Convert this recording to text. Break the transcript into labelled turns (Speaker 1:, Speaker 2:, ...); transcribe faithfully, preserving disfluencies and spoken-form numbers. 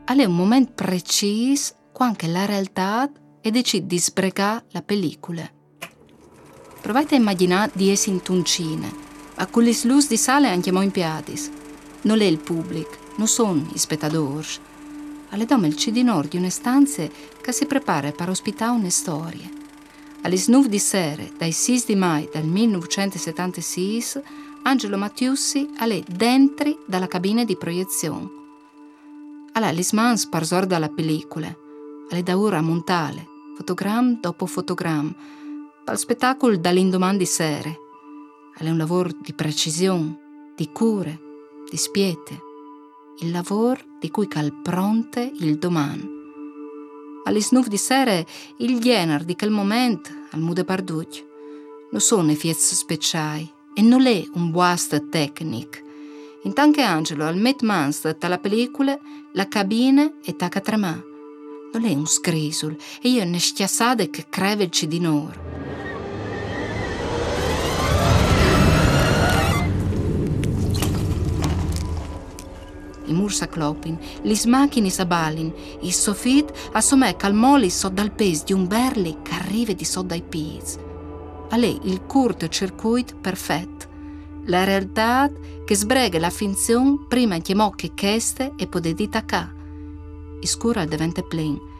Speaker 1: è un momento preciso quando la realtà e decide di sbregare la pellicola. Provate a immaginare di essere in Tuncine, a con le luci di sale anche in piadis. Non è il pubblico, non sono i spettatori. Alle dome il cidinor di una stanza che si prepara per ospitare una storia. Alle nove di sera, dai sei di maggio del millenovecentosettantasei, Angelo Mattiussi è dentro dalla cabina di proiezione. Allora, le mani sparsor dalla pellicola, alle da ora a montare, fotogramma dopo fotogramma, al spettacolo dall'indomani di sera. È un lavoro di precisione, di cure, di spiete. Il lavoro di cui cal pronte il domani. Alle nove di sera, il genere di quel momento, al mude parduccio, non sono effetti speciali e non è un guasto tecnico. Intanto che Angelo al met mans dalla pellicola, la cabina è tacca tremà. Non è un scrisol e io ne schiassade che creve il cidinor. I mur s'acclopin, le macchine s'aballin, il soffitto assomè calmoli sotto dal peso di un berli che arriva di sotto dai piedi. A lei il corto circuito perfetto. La realtà che sbrega la finzione prima che mocche cheste e poter ditaccare. Il scuro diventa plen.